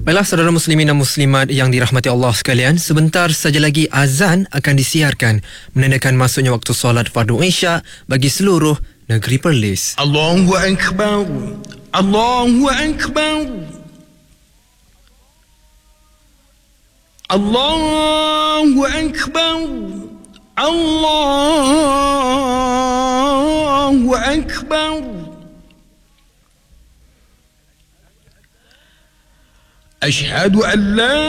Baiklah saudara muslimin dan muslimat yang dirahmati Allah sekalian, sebentar saja lagi azan akan disiarkan menandakan masuknya waktu solat fardu Isya bagi seluruh negeri Perlis. Allahu Akbar, Allahu Akbar, Allahu Akbar, Allahu Akbar. أشهد أن لا